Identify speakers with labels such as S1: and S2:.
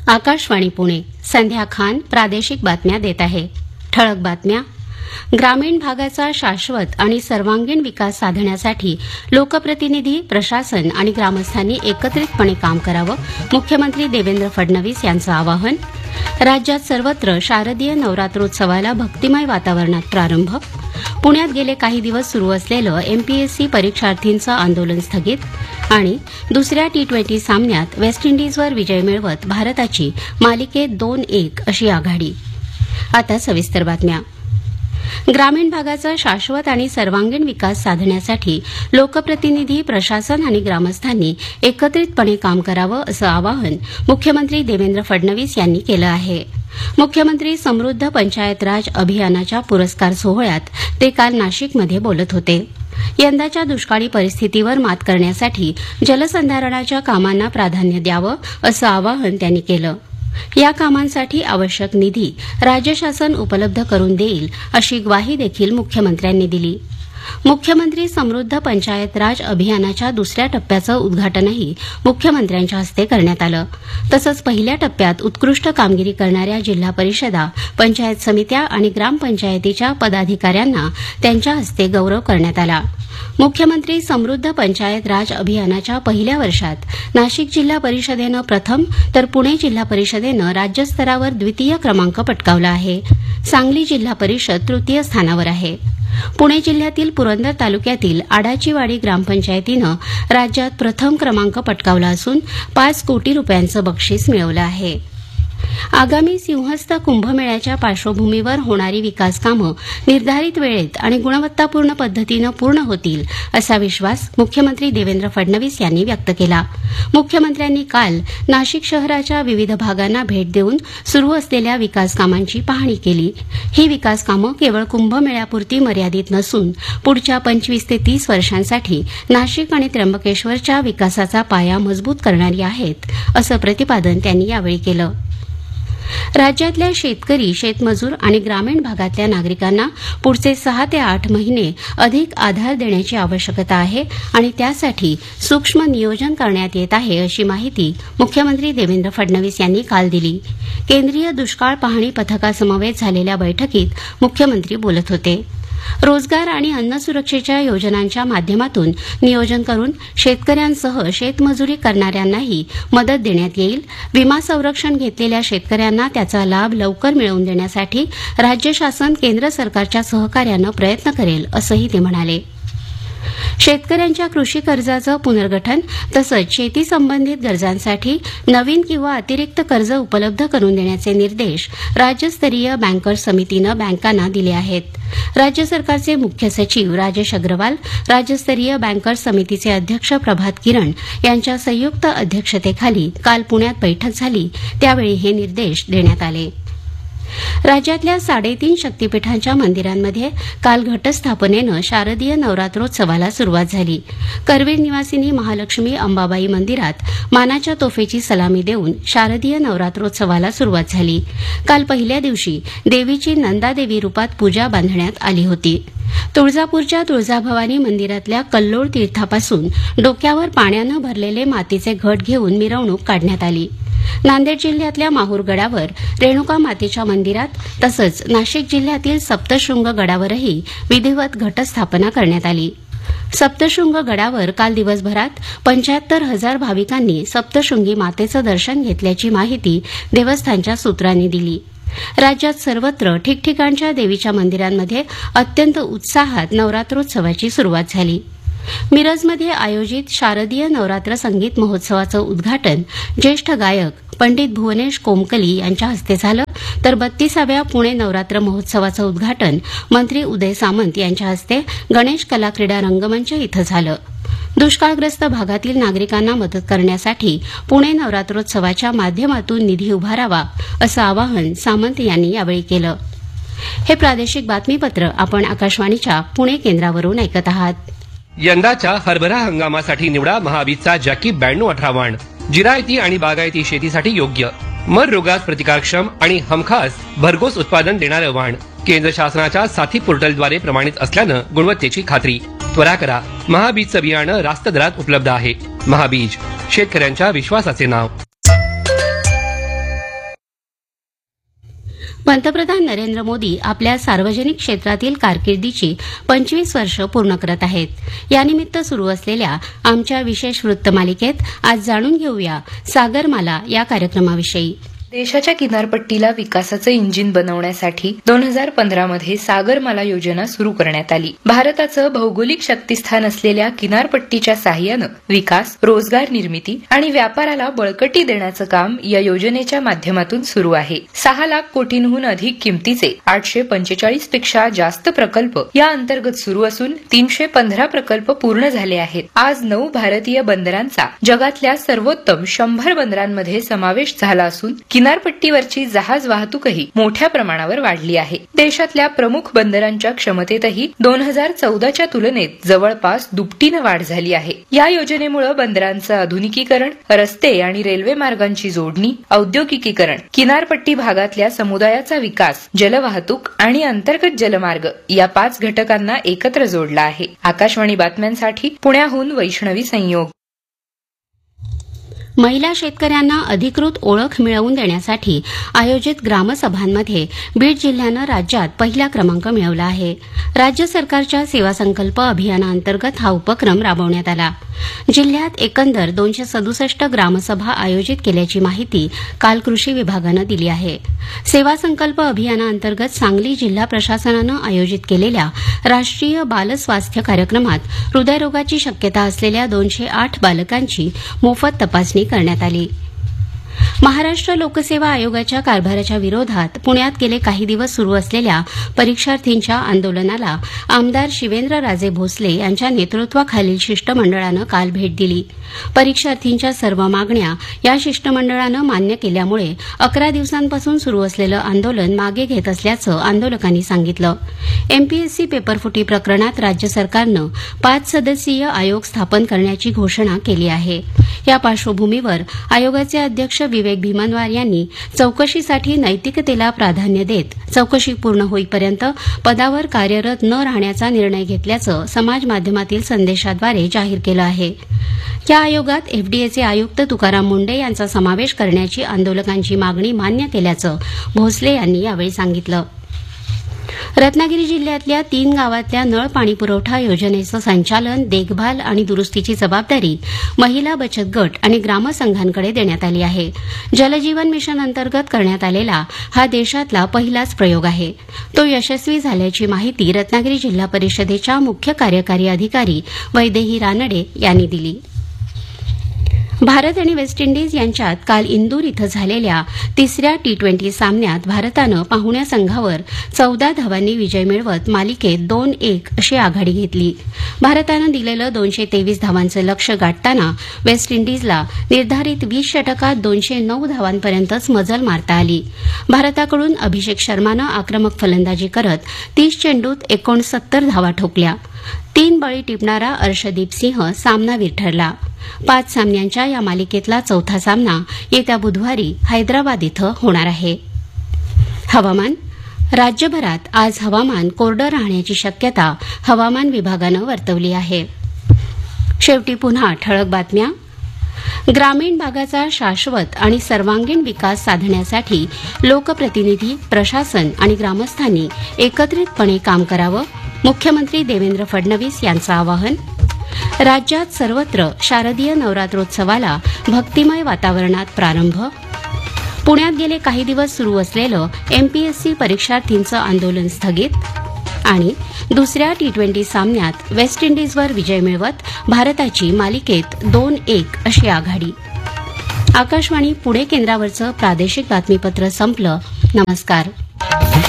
S1: आकाशवाणी पुणे. संध्या खान प्रादेशिक बातम्या देत आहे. ठळक बातम्या. ग्रामीण भागाचा शाश्वत आणि सर्वांगीण विकास साधण्यासाठी लोकप्रतिनिधी, प्रशासन आणि ग्रामस्थांनी एकत्रितपणे काम करावं, मुख्यमंत्री देवेंद्र फडणवीस यांचं आवाहन. राज्यात सर्वत्र शारदीय नवरात्रोत्सवाला भक्तिमय वातावरणात प्रारंभ. पुण्यात गेले काही दिवस सुरू असलेलं एमपीएससी परीक्षार्थींचं आंदोलन स्थगित. आणि दुसऱ्या T20 सामन्यात वेस्ट इंडिजवर विजय मिळवत भारताची मालिकेत 2-1 अशी आघाडी. आता सविस्तर बातम्या. ग्रामीण भागाचा शाश्वत आणि सर्वांगीण विकास साधण्यासाठी लोकप्रतिनिधी, प्रशासन आणि ग्रामस्थांनी एकत्रितपणे काम करावं असं आवाहन मुख्यमंत्री देवेंद्र फडणवीस यांनी केलं आहे. मुख्यमंत्री समृद्ध पंचायत राज अभियानाच्या पुरस्कार सोहळ्यात ते काल नाशिकमध्ये बोलत होते. यंदाच्या दुष्काळी परिस्थितीवर मात करण्यासाठी जलसंधारणाच्या कामांना प्राधान्य द्यावं असं आवाहन त्यांनी केलं. या कामांसाठी आवश्यक निधी राज्य शासन उपलब्ध करून देईल अशी ग्वाही देखील मुख्यमंत्र्यांनी दिली. मुख्यमंत्री समृद्ध पंचायत राज अभियानाच्या दुसऱ्या टप्प्याचं उद्घाटनही मुख्यमंत्र्यांच्या हस्ते करण्यात आलं. तसंच पहिल्या टप्प्यात उत्कृष्ट कामगिरी करणाऱ्या जिल्हा परिषदा, पंचायत समित्या आणि ग्रामपंचायतीच्या पदाधिकाऱ्यांना त्यांच्या हस्ते गौरव करण्यात आला. मुख्यमंत्री समृद्ध पंचायत राज अभियानाच्या पहिल्या वर्षात नाशिक जिल्हा परिषदेनं प्रथम तर पुणे जिल्हा परिषदेनं राज्यस्तरावर द्वितीय क्रमांक पटकावला आहे. सांगली जिल्हा परिषद तृतीय स्थानावर आहे. पुणे जिल्ह्यातील पुरंदर तालुक्यातील आडाचीवाडी ग्रामपंचायतीनं राज्यात प्रथम क्रमांक पटकावला असून 5 कोटी रुपयांचं बक्षीस मिळवलं आहे. आगामी सिंहस्थ कुंभमेळ्याच्या पार्श्वभूमीवर होणारी विकास कामं निर्धारित वेळेत आणि गुणवत्तापूर्ण पद्धतीनं पूर्ण होतील असा विश्वास मुख्यमंत्री देवेंद्र फडणवीस यांनी व्यक्त केला. मुख्यमंत्र्यांनी काल नाशिक शहराच्या विविध भागांना भेट देऊन सुरू असलेल्या विकास कामांची पाहणी केली. ही विकास कामं केवळ कुंभमेळ्यापुरती मर्यादित नसून पुढच्या 25 ते 30 वर्षांसाठी नाशिक आणि त्र्यंबकेश्वरच्या विकासाचा पाया मजबूत करणारी आहेत असं प्रतिपादन त्यांनी यावेळी केलं. राज्यातल्या शेतकरी, शेतमजूर आणि ग्रामीण भागातल्या नागरिकांना पुढचे 6 ते 8 महिने अधिक आधार देण्याची आवश्यकता आहे आणि त्यासाठी सूक्ष्म नियोजन करण्यात येत आहे अशी माहिती मुख्यमंत्री देवेंद्र फडणवीस यांनी काल दिली. केंद्रीय दुष्काळ पाहणी पथकासमवेत झालेल्या बैठकीत मुख्यमंत्री बोलत होते. रोजगार आणि अन्न सुरक्षेच्या योजनांच्या माध्यमातून नियोजन करून शेतकऱ्यांसह शेतमजुरी करणाऱ्यांनाही मदत देण्यात येईल. विमा संरक्षण घेतलेल्या शेतकऱ्यांना त्याचा लाभ लवकर मिळवून देण्यासाठी राज्य शासन केंद्र सरकारच्या सहकार्यानं प्रयत्न करेल असंही ते म्हणाले. शेतकऱ्यांच्या कृषी कर्जाचं पुनर्गठन तसंच शेती संबंधित गरजांसाठी नवीन किंवा अतिरिक्त कर्ज उपलब्ध करून देण्याचे निर्देश राज्यस्तरीय बँकर्स समितीनं बँकांना दिले आहेत. राज्य सरकारचे मुख्य सचिव राजेश अग्रवाल, राज्यस्तरीय बँकर्स समितीचे अध्यक्ष प्रभात किरण यांच्या संयुक्त अध्यक्षतेखाली काल पुण्यात बैठक झाली. त्यावेळी हे निर्देश देण्यात आले. राज्यातल्या 3.5 शक्तीपीठांच्या मंदिरांमध्ये काल घटस्थापनेनं शारदीय नवरात्रोत्सवाला सुरुवात झाली. करवीर निवासिनी महालक्ष्मी अंबाबाई मंदिरात मानाच्या तोफेची सलामी देऊन शारदीय नवरात्रोत्सवाला सुरुवात झाली. काल पहिल्या दिवशी देवीची नंदादेवी रूपात पूजा बांधण्यात आली होती. तुळजापूरच्या तुळजाभवानी मंदिरातल्या कल्लोळ तीर्थापासून डोक्यावर पाण्यानं भरलेले मातीचे घट घेऊन मिरवणूक काढण्यात आली. नांदेड जिल्ह्यातल्या माहूर गडावर रेणुका मातेच्या मंदिरात तसंच नाशिक जिल्ह्यातील सप्तशृंग गडावरही विधिवत घटस्थापना करण्यात आली. सप्तशृंग गडावर काल दिवसभरात 75,000 भाविकांनी सप्तशृंगी मातेचं दर्शन घेतल्याची माहिती देवस्थानच्या सूत्रांनी दिली. राज्यात सर्वत्र ठिकठिकाणच्या देवीच्या मंदिरांमध्ये अत्यंत उत्साहात नवरात्रोत्सवाची सुरुवात झाली. मिरजमध्ये आयोजित शारदीय नवरात्र संगीत महोत्सवाचं उद्घाटन ज्येष्ठ गायक पंडित भुवनेश कोमकली यांच्या हस्ते झालं, तर 32व्या पुणे नवरात्र महोत्सवाचं उद्घाटन मंत्री उदय सामंत यांच्या हस्ते गणेश कला क्रीडा रंगमंच इथं झालं. दुष्काळग्रस्त भागातील नागरिकांना मदत करण्यासाठी पुणे नवरात्रोत्सवाच्या माध्यमातून निधी उभारावा असं आवाहन सामंत यांनी यावेळी केलं. हे प्रादेशिक बातमीपत्र आपण आकाशवाणीच्या पुणे केंद्रावरून ऐकत आहात.
S2: यंदाच्या हरभरा हंगामासाठी निवडा महाबीजचा जॅकी 9218 वाण. जिरायती आणि बागायती शेतीसाठी योग्य, मर रोगास प्रतिकारक्षम आणि हमखास भरघोस उत्पादन देणारं वाण. केंद्र शासनाच्या साथी पोर्टलद्वारे प्रमाणित असल्यानं गुणवत्तेची खात्री. त्वरा करा, महाबीजचं बियाणं रास्त दरात उपलब्ध आहे. महाबीज, शेतकऱ्यांच्या विश्वासाचे नाव.
S3: आकाशवाणी
S1: पंतप्रधान नरेंद्र मोदी आपल्या सार्वजनिक क्षेत्रातील कारकिर्दीची 25 वर्ष पूर्ण करत आहेत. यानिमित्त सुरू असलेल्या आमच्या विशेष वृत्तमालिकेत आज जाणून घेऊया सागरमाला या कार्यक्रमाविषयी.
S3: देशाच्या किनारपट्टीला विकासाचं इंजिन बनवण्यासाठी 2015 मध्ये सागरमाला योजना सुरू करण्यात आली. भारताचं भौगोलिक शक्तिस्थान असलेल्या किनारपट्टीच्या साहाय्यानं विकास, रोजगार निर्मिती आणि व्यापाराला बळकटी देण्याचं काम या योजनेच्या माध्यमातून सुरू आहे. 6 लाख कोटींहून अधिक किमतीचे 845 पेक्षा जास्त प्रकल्प या अंतर्गत सुरू असून 315 प्रकल्प पूर्ण झाले आहेत. आज 9 भारतीय बंदरांचा जगातल्या सर्वोत्तम 100 बंदरांमध्ये समावेश झाला असून किनारपट्टीवरची जहाज वाहतूकही मोठ्या प्रमाणावर वाढली आहे. देशातल्या प्रमुख बंदरांच्या क्षमतेतही 2014च्या तुलनेत जवळपास दुपटीनं वाढ झाली आहे. या योजनेमुळे बंदरांचं आधुनिकीकरण, रस्ते आणि रेल्वे मार्गांची जोडणी, औद्योगिकीकरण, किनारपट्टी भागातल्या समुदायाचा विकास, जलवाहतूक आणि अंतर्गत जलमार्ग या 5 घटकांना एकत्र जोडला आहे. आकाशवाणी बातम्यांसाठी पुण्याहून वैष्णवी संयोग.
S1: महिला शेतकऱ्यांना अधिकृत ओळख मिळवून देण्यासाठी आयोजित ग्रामसभांमध्ये बीड जिल्ह्यानं राज्यात पहिला क्रमांक मिळवला आहे. राज्य सरकारच्या सेवा संकल्प अभियानाअंतर्गत हा उपक्रम राबवण्यात आला. जिल्ह्यात एकंदर 267 ग्रामसभा आयोजित केल्याची माहिती काल कृषी विभागानं दिली आहे. सेवा संकल्प अभियानाअंतर्गत सांगली जिल्हा प्रशासनानं आयोजित केलेल्या राष्ट्रीय बाल स्वास्थ्य कार्यक्रमात हृदयरोगाची शक्यता असलेल्या 208 बालकांची मोफत तपासणी करण्यात आली. महाराष्ट्र लोकसेवा आयोगाच्या कारभाराच्या विरोधात पुण्यात गेले काही दिवस सुरू असलेल्या परीक्षार्थींच्या आंदोलनाला आमदार शिवेंद्रराजे भोसले यांच्या नेतृत्वाखालील शिष्टमंडळानं काल भेट दिली. परीक्षार्थींच्या सर्व मागण्या या शिष्टमंडळानं मान्य केल्यामुळे 11 दिवसांपासून सुरू असलेलं आंदोलन मागे घेत असल्याचं आंदोलकांनी सांगितलं. एमपीएससी पेपरफुटी प्रकरणात राज्य सरकारनं 5 सदस्यीय आयोग स्थापन करण्याची घोषणा केली आहे. या पार्श्वभूमीवर आयोगाचे अध्यक्ष विवेक भीमनवार यांनी चौकशीसाठी नैतिकतेला प्राधान्य देत चौकशी पूर्ण होईपर्यंत पदावर कार्यरत न राहण्याचा निर्णय घेतल्याचं समाज माध्यमातील संदेशाद्वारे जाहीर केलं आहे. या आयोगात एफडीएचे आयुक्त तुकाराम मुंडे यांचा समावेश करण्याची आंदोलकांची मागणी मान्य केल्याचं भोसले यांनी यावेळी सांगितलं. रत्नागिरी जिल्ह्यातल्या 3 गावातल्या नळ पाणी पुरवठा योजनेचं संचालन, देखभाल आणि दुरुस्तीची जबाबदारी महिला बचत गट आणि ग्रामसंघांकडे देण्यात आली आहे. जलजीवन मिशन अंतर्गत करण्यात आलेला हा देशातला पहिलाच प्रयोग आहे. तो यशस्वी झाल्याची माहिती रत्नागिरी जिल्हा परिषदेच्या मुख्य कार्यकारी अधिकारी वैदेही रानडे यांनी दिली. भारत आणि वेस्ट इंडिज यांच्यात काल इंदूर इथं झालेल्या 3ऱ्या T20 सामन्यात भारतानं पाहुण्या संघावर 14 धावांनी विजय मिळवत मालिकेत 2-1 अशी आघाडी घेतली. भारतानं दिलेलं 223 धावांचं लक्ष्य गाठताना वेस्ट इंडिजला निर्धारित 20 षटकात 209 धावांपर्यंतच मजल मारता आली. भारताकडून अभिषेक शर्मानं आक्रमक फलंदाजी करत 30 चेंडूत 69 धावा ठोकल्या. 3 बळी टिपणारा अर्शदीप सिंह सामनावीर ठरला. 5 सामन्यांच्या या मालिकेतला 4था सामना येत्या बुधवारी हैदराबाद इथं होणार आहे. हवामान. राज्यभरात आज हवामान कोरडं राहण्याची शक्यता हवामान विभागानं वर्तवली आहे. शेवटी पुन्हा ठळक बातम्या. ग्रामीण भागाचा शाश्वत आणि सर्वांगीण विकास साधण्यासाठी लोकप्रतिनिधी, प्रशासन आणि ग्रामस्थांनी एकत्रितपणे काम करावं, मुख्यमंत्री देवेंद्र फडणवीस यांचं आवाहन. राज्यात सर्वत्र शारदीय नवरात्रोत्सवाला भक्तिमय वातावरणात प्रारंभ. पुण्यात गेले काही दिवस सुरू असलेलं एमपीएससी परीक्षार्थींचं आंदोलन स्थगित. आणि 2ऱ्या T20 सामन्यात वेस्ट इंडिजवर विजय मिळवत भारताची मालिकेत 2-1 अशी आघाडी. आकाशवाणी पुणे केंद्रावरचं प्रादेशिक बातमीपत्र संपलं. नमस्कार.